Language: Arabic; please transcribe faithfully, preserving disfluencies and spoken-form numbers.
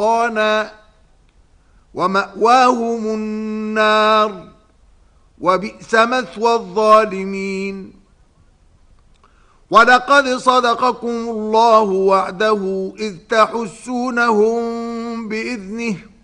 أحقانا ومأواهم النار وبئس مثوى الظالمين. ولقد صدقكم الله وعده إذ تحسونهم بإذنه